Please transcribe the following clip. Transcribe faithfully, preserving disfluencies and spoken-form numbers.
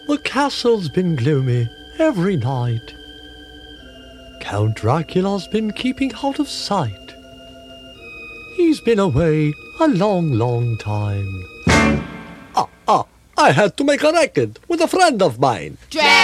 The castle's been gloomy every night. Count Dracula's been keeping out of sight. He's been away a long, long time. Ah, ah, I had to make a record with a friend of mine.